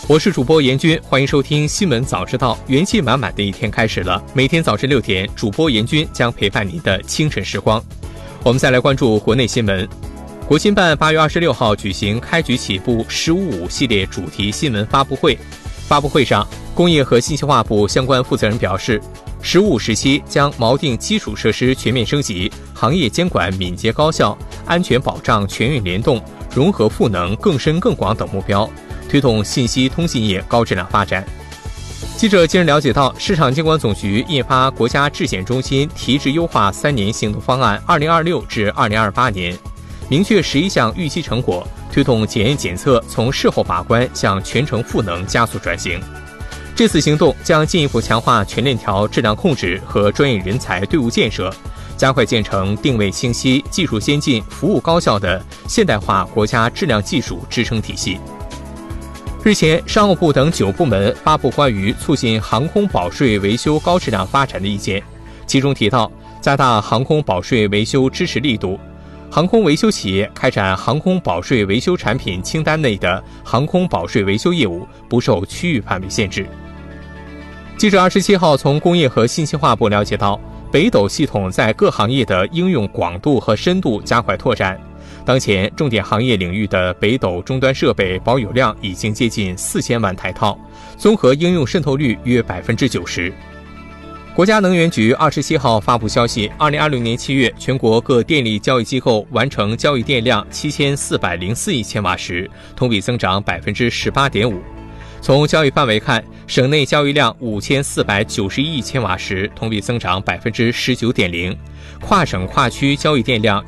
我是主播严军，欢迎收听新闻早知道。元气满满的一天开始了，每天早晨6点，主播严军将陪伴你的清晨时光。我们再来关注国内新闻。国新办8月26号举行开局起步“15+5”系列主题新闻发布会。发布会上，工业和信息化部相关负责人表示，“15”时期将锚定基础设施全面升级、行业监管敏捷高效、安全保障全运联动、融合赋能更深更广等目标，推动信息通信业高质量发展。记者近日了解到，市场监管总局印发国家质检中心提质优化3年行动方案2026至2028年，明确11项预期成果，推动检验检测从事后把关向全程赋能加速转型。这次行动将进一步强化全链条质量控制和专业人才队伍建设，加快建成定位清晰、技术先进、服务高效的现代化国家质量技术支撑体系。日前，商务部等9部门发布关于促进航空保税维修高质量发展的意见，其中提到加大航空保税维修支持力度，航空维修企业开展航空保税维修产品清单内的航空保税维修业务不受区域范围限制。记者27号从工业和信息化部了解到，北斗系统在各行业的应用广度和深度加快拓展。当前，重点行业领域的北斗终端设备保有量已经接近4000万台套，综合应用渗透率约90%。国家能源局27号发布消息，2020年7月，全国各电力交易机构完成交易电量7404亿千瓦时，同比增长18.5%。从交易范围看，省内交易量5491亿千瓦时，同比增长19.0%；跨省跨区交易电量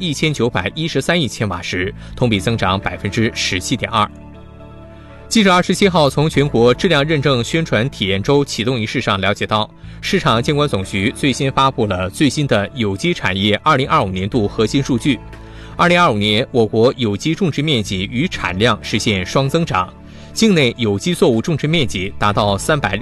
1913亿千瓦时，同比增长17.2%。记者27号从全国质量认证宣传体验周启动仪式上了解到，市场监管总局最新发布了最新的有机产业2025年度核心数据。2025年，我国有机种植面积与产量实现双增长。境内有机作物种植面积达到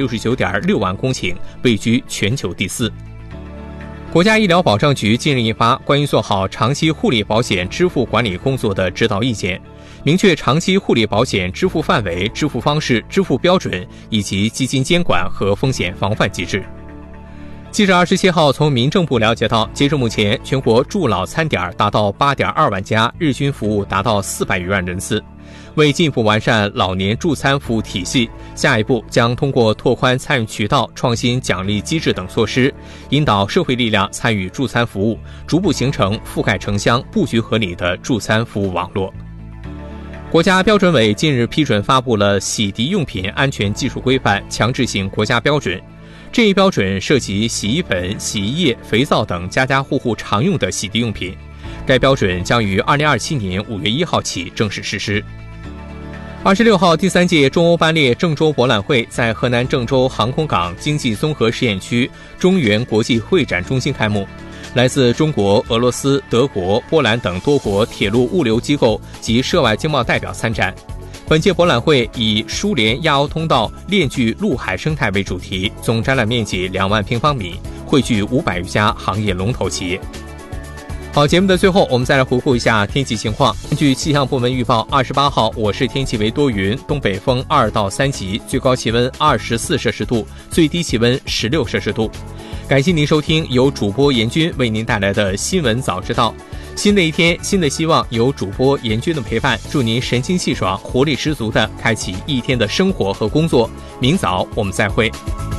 369.6万公顷，位居全球第4。国家医疗保障局近日印发关于做好长期护理保险支付管理工作的指导意见，明确长期护理保险支付范围、支付方式、支付标准以及基金监管和风险防范机制。记者27号从民政部了解到，截至目前，全国助老餐点达到8.2万家，日均服务达到400余万人次。为进一步完善老年助餐服务体系，下一步将通过拓宽参与渠道、创新奖励机制等措施，引导社会力量参与助餐服务，逐步形成覆盖城乡、布局合理的助餐服务网络。国家标准委近日批准发布了洗涤用品安全技术规范强制性国家标准，这一标准涉及洗衣粉、洗衣液、肥皂等家家户户常用的洗涤用品。该标准将于2027年5月1号起正式实施。26号，第3届中欧班列郑州博览会在河南郑州航空港经济综合试验区中原国际会展中心开幕。来自中国、俄罗斯、德国、波兰等多国铁路物流机构及涉外经贸代表参展。本届博览会以疏联亚欧通道链距陆海生态为主题，总展览面积2万平方米，汇聚500余家行业龙头企业。好，节目的最后，我们再来回顾一下天气情况。根据气象部门预报，28号我市天气为多云，东北风2到3级，最高气温24摄氏度，最低气温16摄氏度。感谢您收听由主播严军为您带来的新闻早知道。新的一天，新的希望，有主播严军的陪伴，祝您神清气爽、活力十足地开启一天的生活和工作。明早我们再会。